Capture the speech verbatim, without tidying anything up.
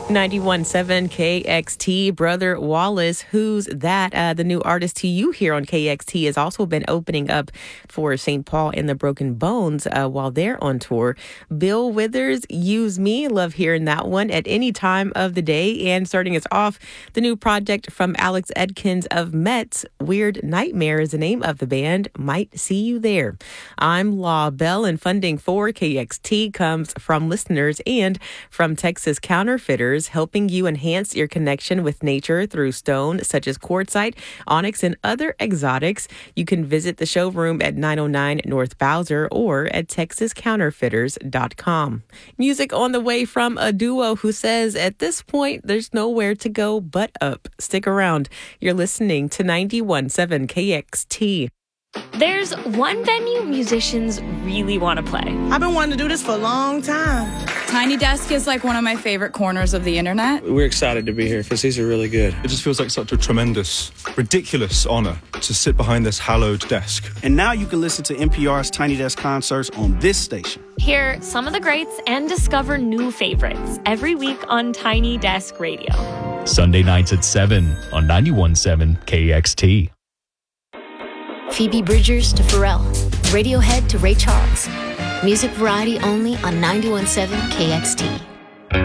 ninety-one point seven K X T, Brother Wallace, Who's That? Uh, the new artist to you here on K X T has also been opening up for Saint Paul and the Broken Bones uh, while they're on tour. Bill Withers, Use Me, love hearing that one at any time of the day. And starting us off, the new project from Alex Edkins of Mets, Weird Nightmare is the name of the band. Might see you there. I'm Law Bell, and funding for K X T comes from listeners and from Texas Counterfeiters, helping you enhance your connection with nature through stone such as quartzite, onyx, and other exotics. You can visit the showroom at nine oh nine North Bowser or at texas counterfeiters dot com. Music on the way from a duo who says at this point there's nowhere to go but up. Stick around. You're listening to ninety-one point seven K X T. There's one venue musicians really want to play. I've been wanting to do this for a long time. Tiny Desk is like one of my favorite corners of the internet. We're excited to be here because these are really good. It just feels like such a tremendous, ridiculous honor to sit behind this hallowed desk. And now you can listen to N P R's Tiny Desk concerts on this station. Hear some of the greats and discover new favorites every week on Tiny Desk Radio. Sunday nights at seven on ninety-one point seven K X T. Phoebe Bridgers to Pharrell, Radiohead to Ray Charles. Music variety only on ninety-one point seven K X T.